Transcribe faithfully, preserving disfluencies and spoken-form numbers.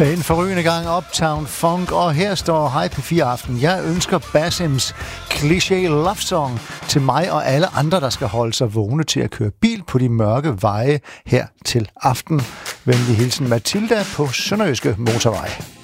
En forrygende gang Uptown Funk, og her står Hej P fire Aften. Jeg ønsker Bassims Cliché Love Song til mig og alle andre, der skal holde sig vågne til at køre bil på de mørke veje her til aften. Venlig hilsen Mathilda på Sønderjyske Motorvej.